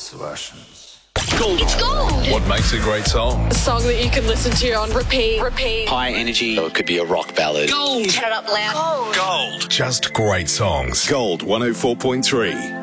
Endless versions. Gold. It's gold. What makes a great song? A song that you can listen to on repeat. High energy. Or it could be a rock ballad. Gold. Turn it up loud. Gold. Just great songs. Gold 104.3.